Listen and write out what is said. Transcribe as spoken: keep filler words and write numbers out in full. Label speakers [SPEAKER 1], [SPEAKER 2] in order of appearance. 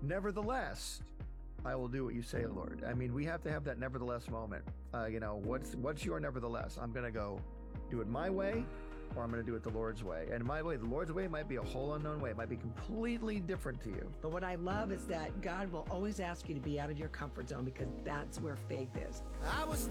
[SPEAKER 1] Nevertheless, I will do what you say, Lord. I mean, we have to have that nevertheless moment. Uh, you know, what's what's your nevertheless? I'm going to go do it my way, or I'm going to do it the Lord's way. And my way, the Lord's way might be a whole unknown way. It might be completely different to you.
[SPEAKER 2] But what I love is that God will always ask you to be out of your comfort zone, because that's where faith is.
[SPEAKER 3] I was